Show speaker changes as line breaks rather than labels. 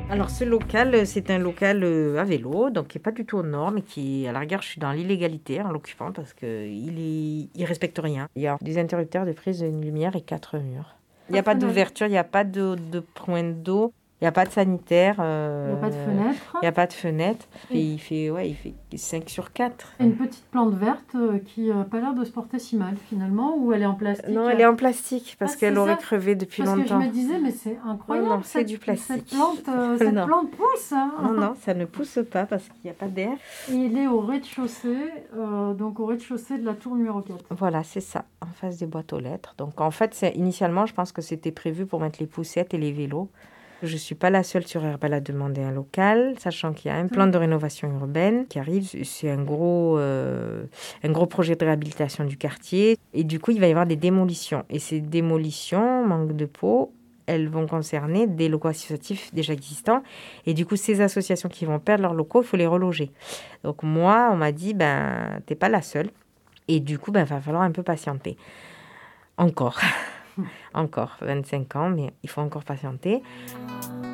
Alors ce local, c'est un local à vélo, donc qui n'est pas du tout aux normes et qui, à la rigueur, je suis dans l'illégalité en l'occupant parce qu'il respecte rien. Il y a des interrupteurs, des prises de lumière et 4 murs. Il n'y a pas d'ouverture, il n'y a pas de point d'eau, il n'y a pas de sanitaire.
Il n'y a pas de fenêtre.
Il n'y a pas de fenêtre. Et il fait 5 sur 4.
Une petite plante verte qui n'a pas l'air de se porter si mal finalement, ou elle est en plastique?
Non, elle est en plastique parce qu'elle aurait crevé depuis longtemps.
Parce que je me disais, mais c'est incroyable.
Non, c'est du plastique.
Cette plante pousse. Hein.
Non, ça ne pousse pas parce qu'il n'y a pas d'air.
Et il est au rez-de-chaussée, donc au rez-de-chaussée de la tour numéro 4.
Voilà, c'est ça, en face des boîtes aux lettres. Donc en fait, initialement, je pense que c'était prévu pour mettre les poussettes et les vélos. Je ne suis pas la seule sur Herbal à demander un local, sachant qu'il y a un plan de rénovation urbaine qui arrive. C'est un gros projet de réhabilitation du quartier. Et du coup, il va y avoir des démolitions. Et ces démolitions, manque de peau, elles vont concerner des locaux associatifs déjà existants. Et du coup, ces associations qui vont perdre leurs locaux, il faut les reloger. Donc moi, on m'a dit, t'es pas la seule. Et du coup, va falloir un peu patienter. Encore. Encore 25 ans, mais il faut encore patienter.